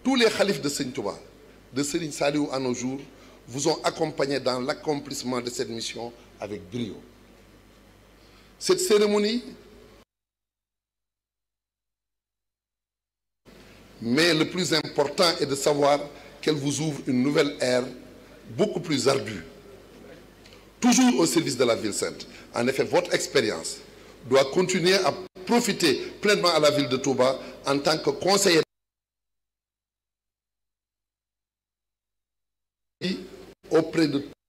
Tous les khalifes de Serigne Touba, de Serigne Saliou à nos jours, vous ont accompagné dans l'accomplissement de cette mission avec brio. Cette cérémonie, mais le plus important est de savoir qu'elle vous ouvre une nouvelle ère beaucoup plus ardue, toujours au service de la ville sainte. En effet, votre expérience doit continuer à profiter pleinement à la ville de Touba en tant que conseiller auprès de